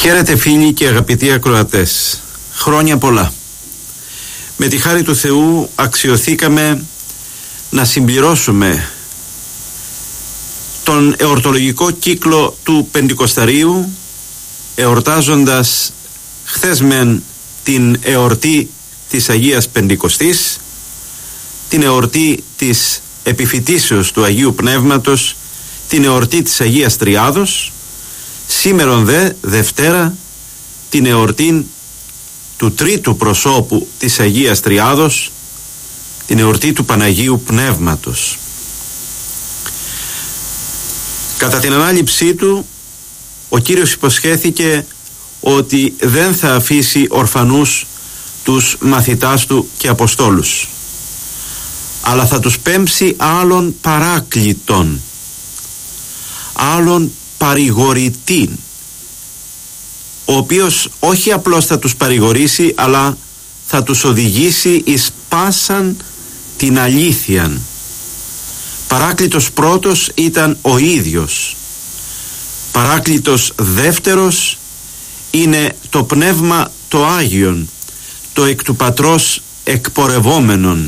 Χαίρετε φίλοι και αγαπητοί ακροατές. Χρόνια πολλά. Με τη χάρη του Θεού αξιωθήκαμε να συμπληρώσουμε τον εορτολογικό κύκλο του Πεντηκοσταρίου, εορτάζοντας χθες μεν την εορτή της Αγίας Πεντηκοστής, την εορτή της επιφυτίσεως του Αγίου Πνεύματος, την εορτή της Αγίας Τριάδος, σήμερον δε Δευτέρα την εορτή του τρίτου προσώπου της Αγίας Τριάδος, την εορτή του Παναγίου Πνεύματος. Κατά την ανάληψή του ο Κύριος υποσχέθηκε ότι δεν θα αφήσει ορφανούς τους μαθητάς του και αποστόλους, αλλά θα τους πέμψει άλλον παράκλητον, άλλον παρηγορητή, ο οποίος όχι απλώς θα τους παρηγορήσει, αλλά θα τους οδηγήσει εις πάσαν την αλήθειαν. Παράκλητος πρώτος ήταν ο ίδιος. Παράκλητος δεύτερος είναι το Πνεύμα το Άγιον, το εκ του Πατρός εκπορευόμενον.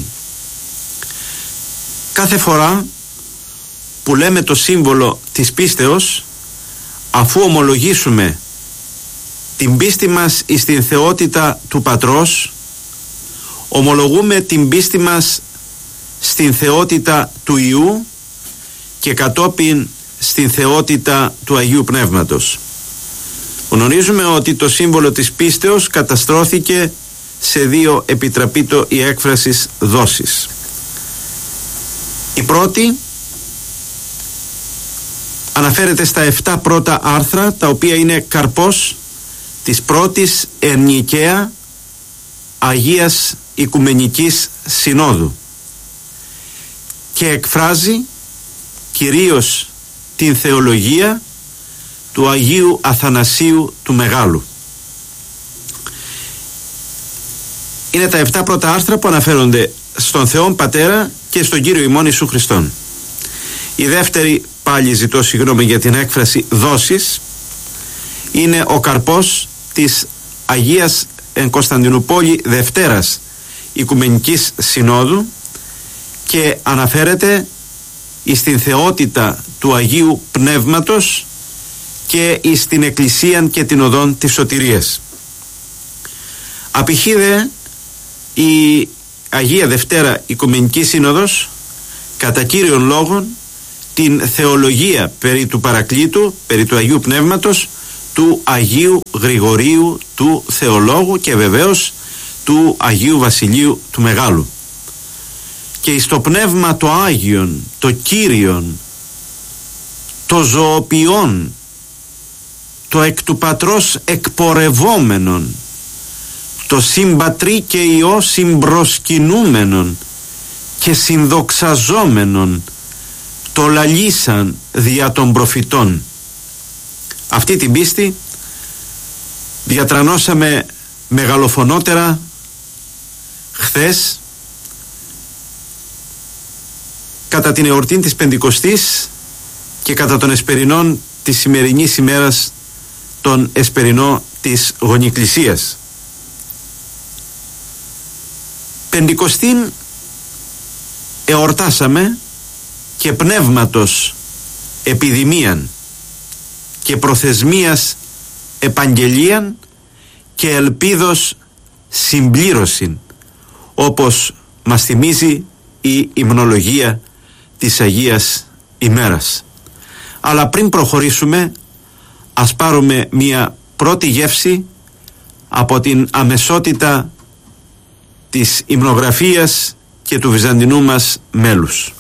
Κάθε φορά που λέμε το σύμβολο της πίστεως, αφού ομολογήσουμε την πίστη μας εις την θεότητα του Πατρός, ομολογούμε την πίστη μας στην θεότητα του Υιού και κατόπιν στην θεότητα του Αγίου Πνεύματος. Γνωρίζουμε ότι το σύμβολο της πίστεως καταστρώθηκε σε δύο, επιτραπείτο η έκφρασης, δόσεις. Η πρώτη αναφέρεται στα 7 πρώτα άρθρα, τα οποία είναι καρπός της πρώτης εννικαία Αγίας Οικουμενικής Συνόδου και εκφράζει κυρίως την θεολογία του Αγίου Αθανασίου του Μεγάλου. Είναι τα 7 πρώτα άρθρα που αναφέρονται στον Θεόν Πατέρα και στον Κύριο ημών Ιησού Χριστόν. Η δεύτερη, πάλι ζητώ συγγνώμη για την έκφραση, δόσεις, είναι ο καρπός της Αγίας εν Κωνσταντινούπολη Δευτέρας Οικουμενικής Συνόδου και αναφέρεται στην θεότητα του Αγίου Πνεύματος και στην Εκκλησίαν και την οδόν της σωτηρίας. Απηχεί δε η Αγία Δευτέρα Οικουμενική Σύνοδος κατά κύριον λόγον την θεολογία περί του Παρακλήτου, περί του Αγίου Πνεύματος, του Αγίου Γρηγορίου του Θεολόγου και βεβαίως του Αγίου Βασιλείου του Μεγάλου. Και εις το Πνεύμα το Άγιον, το Κύριον, το ζωοποιόν, το εκ του Πατρός εκπορευόμενον, το συμπατρί και Υιό συμπροσκυνούμενον και συνδοξαζόμενον, το λαλήσαν δια των προφητών. Αυτή την πίστη διατρανώσαμε μεγαλοφωνότερα χθες κατά την εορτή της Πεντηκοστής και κατά των εσπερινών της σημερινής ημέρας, τον εσπερινό της Γονικλησίας. Πεντηκοστήν εορτάσαμε και πνεύματος επιδημίαν και προθεσμίας επαγγελίαν και ελπίδος συμπλήρωσιν, όπως μας θυμίζει η υμνολογία της Αγίας ημέρας. Αλλά πριν προχωρήσουμε, ας πάρουμε μία πρώτη γεύση από την αμεσότητα της υμνογραφίας και του βυζαντινού μας μέλους.